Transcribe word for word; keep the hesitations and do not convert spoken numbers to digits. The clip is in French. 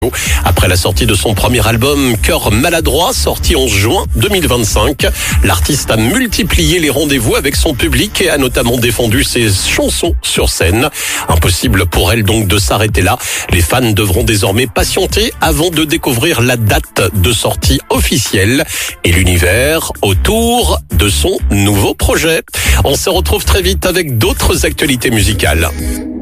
Après la sortie de son premier album Cœur maladroit, sorti onze juin deux mille vingt-cinq, l'artiste a multiplié les rendez-vous avec son public et a notamment défendu ses chansons sur scène. Impossible pour elle donc de s'arrêter là. Les fans devront désormais patienter avant de découvrir la date de sortie officielle et l'univers autour de son nouveau projet. On se retrouve très vite avec d'autres actualités musicales.